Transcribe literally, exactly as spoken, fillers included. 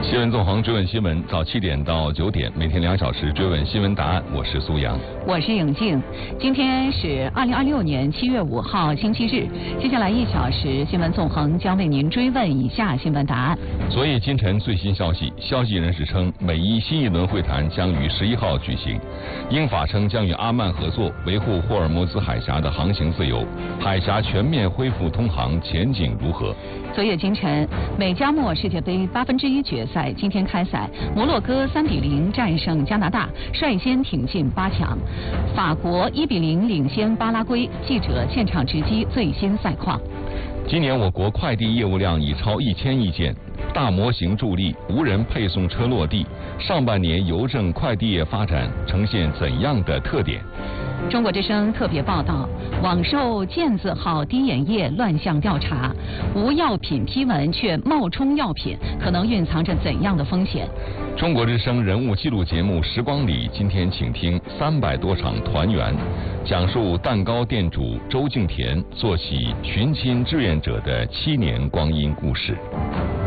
新闻纵横追问新闻，早七点到九点，每天两小时追问新闻答案。我是苏阳， 我是颖静。今天是二零二六年七月五号星期日，接下来一小时新闻纵横将为您追问以下新闻答案。 昨夜今晨最新消息，消息人士称，美伊新一轮会谈将于十一号举行。英法称将与阿曼合作，维护霍尔摩兹海峡的航行自由，海峡全面恢复通航前景如何？ 昨夜今晨，美加墨世界杯八分之一决赛今天开赛，摩洛哥三比零战胜加拿大，率先挺进八强。法国一比零领先巴拉圭。记者现场直击最新赛况。 今年我国快递业务量已超一千亿件，大模型助力，无人配送车落地。上半年邮政快递业发展呈现怎样的特点？ 中国之声特别报道：网售健字号滴眼液乱象调查，无药品批文却冒充药品，可能蕴藏着怎样的风险？ 中国之声人物纪录节目《时光里》今天请听三百多场团圆，讲述蛋糕店主周敬田做起寻亲志愿者的七年光阴故事。